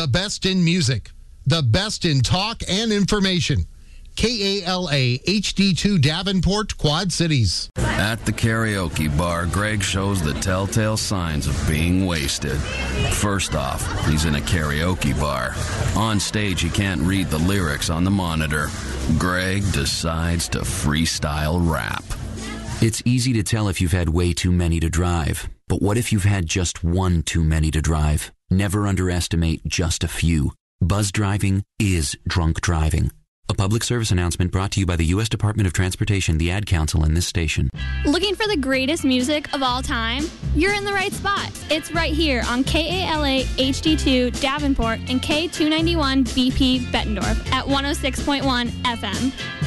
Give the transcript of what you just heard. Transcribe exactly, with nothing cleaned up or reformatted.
The best in music, the best in talk and information. K A L A H D two Davenport, Quad Cities. At the karaoke bar, Greg shows the telltale signs of being wasted. First off, he's in a karaoke bar. On stage, he can't read the lyrics on the monitor. Greg decides to freestyle rap. It's easy to tell if you've had way too many to drive. But what if you've had just one too many to drive? Never underestimate just a few. Buzz driving is drunk driving. A public service announcement brought to you by the U S Department of Transportation, the Ad Council, and this station. Looking for the greatest music of all time? You're in the right spot. It's right here on K A L A H D two Davenport and K two ninety-one B P Bettendorf at one oh six point one F M.